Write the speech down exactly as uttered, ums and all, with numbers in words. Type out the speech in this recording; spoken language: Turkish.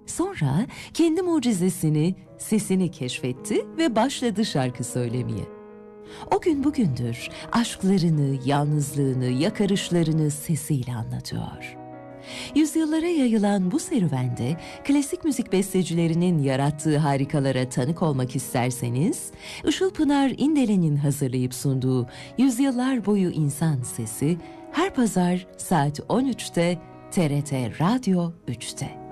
Sonra kendi mucizesini, sesini keşfetti ve başladı şarkı söylemeye. O gün bugündür aşklarını, yalnızlığını, yakarışlarını sesiyle anlatıyor. Yüzyıllara yayılan bu serüvende klasik müzik bestecilerinin yarattığı harikalara tanık olmak isterseniz, Işılpınar İndelen'in hazırlayıp sunduğu Yüzyıllar Boyu İnsan Sesi her pazar saat on üçte T R T Radyo üçte.